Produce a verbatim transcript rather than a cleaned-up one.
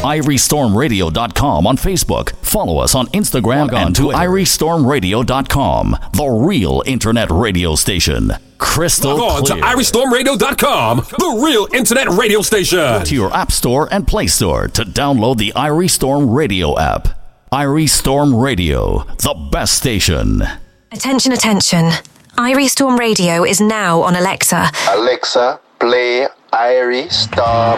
irie storm radio dot com on Facebook. Follow us on Instagram and to irie storm radio dot com, the real internet radio station. Crystal Log on clear. to irie storm radio dot com, the real internet radio station. To your App Store and Play Store to download the irie Storm Radio app. irie Storm Radio, the best station. Attention, attention. irie Storm Radio is now on Alexa. Alexa, play irie Storm.